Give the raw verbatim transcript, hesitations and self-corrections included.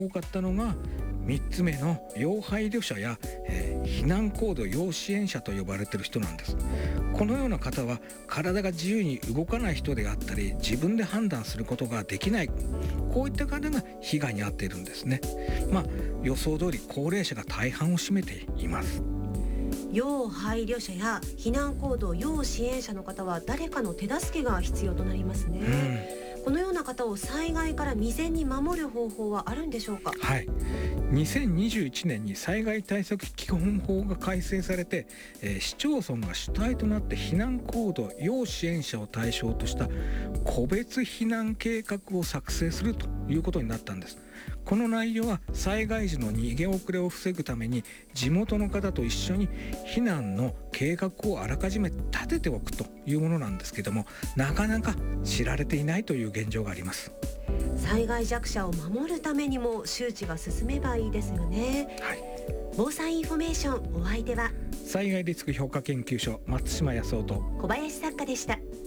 多かったのがみっつめの要配慮者や、えー避難行動要支援者と呼ばれている人なんです。このような方は体が自由に動かない人であったり、自分で判断することができない、こういった方が被害に遭っているんですね。まあ予想通り高齢者が大半を占めています。 要配慮者や避難行動要支援者の方は誰かの手助けが必要となりますね、うん、このような方を災害から未然に守る方法はあるんでしょうか？ はい、にせんにじゅういちねんに災害対策基本法が改正されて、えー、市町村が主体となって避難行動要支援者を対象とした個別避難計画を作成するということになったんです。この内容は災害時の逃げ遅れを防ぐために地元の方と一緒に避難の計画をあらかじめ立てておくというものなんですけども、なかなか知られていないという現状があります。 災害弱者を守るためにも周知が進めばいいですよね、はい、防災インフォメーション、お相手は災害リスク評価研究所松島康夫と小林作家でした。